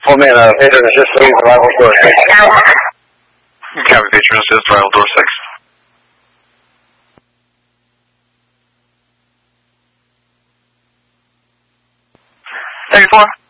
Full man, patron assist, please, arrival door 6. Copy, patron assist, arrival door 6. Negative 4.